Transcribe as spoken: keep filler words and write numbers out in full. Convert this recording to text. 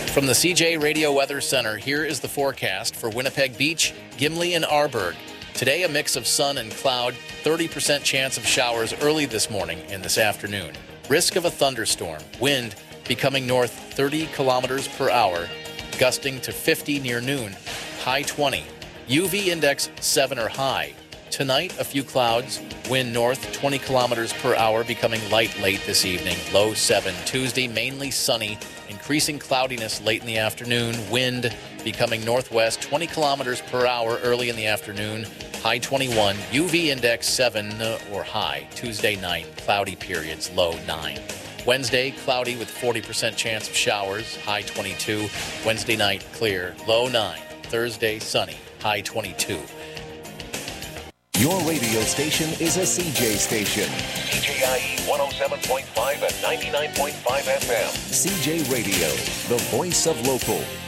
From the C J Radio Weather Center, here is the forecast for Winnipeg Beach, Gimli, and Arborg. Today, a mix of sun and cloud, thirty percent chance of showers early this morning and this afternoon. Risk of a thunderstorm. Wind becoming north thirty kilometers per hour, gusting to fifty near noon. High twenty. U V index seven or high. Tonight, a few clouds. Wind north twenty kilometers per hour, becoming light late this evening. Low seven. Tuesday, mainly sunny. Increasing cloudiness late in the afternoon. Wind becoming northwest twenty kilometers per hour early in the afternoon. High twenty-one. U V index seven or high. Tuesday night, cloudy periods. Low nine. Wednesday, cloudy with forty percent chance of showers. High twenty-two. Wednesday night, clear. Low nine. Thursday, sunny. High twenty-two. Your radio station is a C J station. C J I E one oh seven point five and ninety-nine point five F M. C J Radio, the voice of local.